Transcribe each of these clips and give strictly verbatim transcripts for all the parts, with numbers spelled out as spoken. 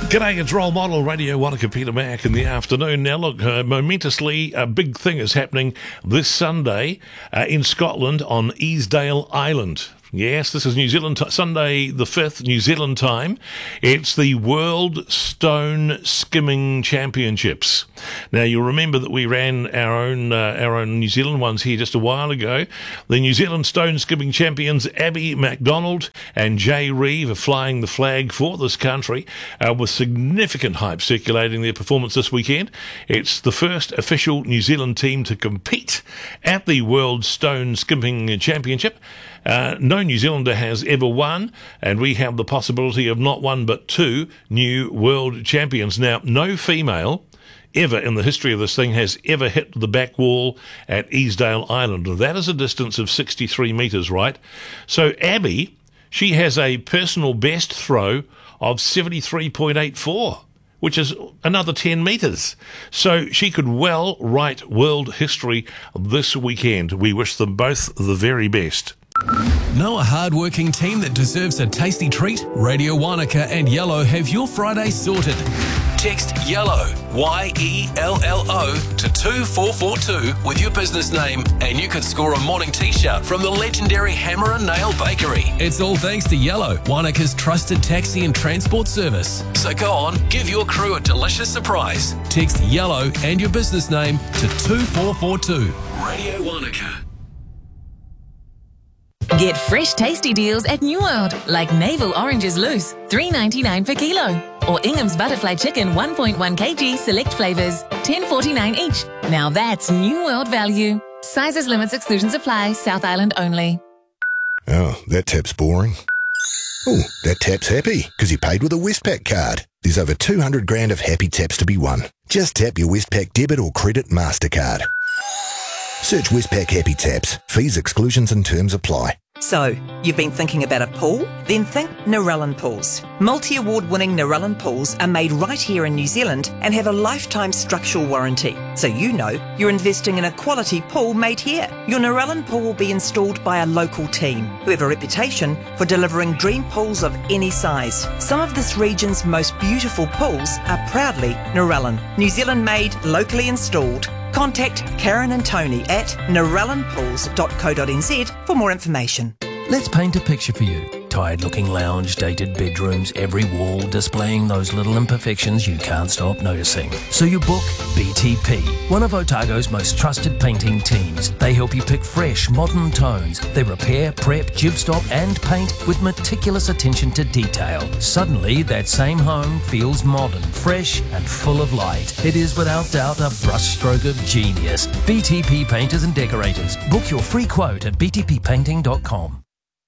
G'day, it's Role Model Radio Wanaka, Peter Mack in the afternoon. Now look, uh, momentously, a big thing is happening this Sunday uh, in Scotland on Easdale Island. Yes, this is New Zealand t- Sunday the fifth, New Zealand time. It's the World Stone Skimming Championships. Now, you'll remember that we ran our own uh, our own New Zealand ones here just a while ago. The New Zealand Stone Skimming champions, Abby MacDonald and Jay Reeve, are flying the flag for this country uh, with significant hype circulating their performance this weekend. It's the first official New Zealand team to compete at the World Stone Skimming Championship. Uh, no New Zealander has ever won, and we have the possibility of not one but two new world champions. Now, no female ever in the history of this thing has ever hit the back wall at Easdale Island. That is a distance of sixty-three metres, right? So Abby, she has a personal best throw of seventy-three point eight four, which is another ten metres. So she could well write world history this weekend. We wish them both the very best. Know a hard-working team that deserves a tasty treat? Radio Wanaka and Yellow have your Friday sorted. Text YELLOW, Y E L L O, to two four four two with your business name and you could score a morning t-shirt from the legendary Hammer and Nail Bakery. It's all thanks to Yellow, Wanaka's trusted taxi and transport service. So go on, give your crew a delicious surprise. Text YELLOW and your business name to two four four two. Radio Wanaka. Get fresh tasty deals at New World, like Navel Oranges Loose, three ninety-nine per kilo. Or Ingham's Butterfly Chicken one point one kilograms, select flavours, ten forty-nine each. Now that's New World value. Sizes, limits, exclusions apply. South Island only. Oh, that tap's boring. Oh, that tap's happy because he paid with a Westpac card. There's over two hundred grand of happy taps to be won. Just tap your Westpac debit or credit MasterCard. Search Westpac Happy Taps. Fees, exclusions and terms apply. So, you've been thinking about a pool? Then think Narellan Pools. Multi-award winning Narellan Pools are made right here in New Zealand and have a lifetime structural warranty. So you know you're investing in a quality pool made here. Your Narellan pool will be installed by a local team who have a reputation for delivering dream pools of any size. Some of this region's most beautiful pools are proudly Narellan. New Zealand made, locally installed. Contact Karen and Tony at narellan pools dot co dot n z for more information. Let's paint a picture for you. Tired-looking lounge, dated bedrooms, every wall displaying those little imperfections you can't stop noticing. So you book B T P, one of Otago's most trusted painting teams. They help you pick fresh, modern tones. They repair, prep, jib stop and paint with meticulous attention to detail. Suddenly, that same home feels modern, fresh and full of light. It is without doubt a brushstroke of genius. B T P Painters and Decorators. Book your free quote at b t p painting dot com.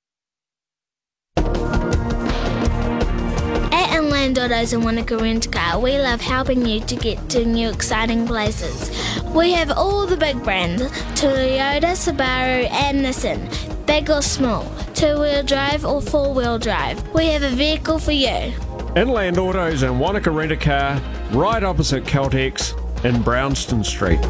Inland Autos and Wanaka Rent Car, we love helping you to get to new exciting places. We have all the big brands, Toyota, Subaru and Nissan, big or small, two-wheel drive or four-wheel drive. We have a vehicle for you. Inland Autos and Wanaka Rent a Car, right opposite Caltex in Brownston Street.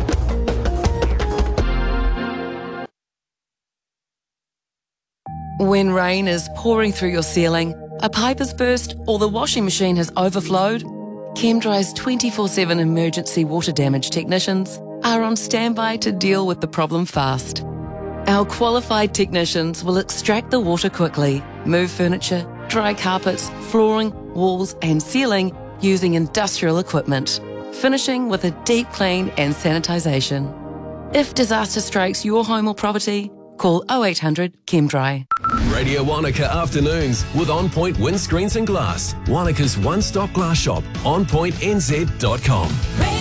When rain is pouring through your ceiling, a pipe has burst or the washing machine has overflowed, ChemDry's twenty-four seven emergency water damage technicians are on standby to deal with the problem fast. Our qualified technicians will extract the water quickly, move furniture, dry carpets, flooring, walls and ceiling using industrial equipment, finishing with a deep clean and sanitisation. If disaster strikes your home or property, call oh eight hundred ChemDry. Radio Wanaka Afternoons with On Point Windscreens and Glass. Wanaka's one-stop glass shop, on point n z dot com.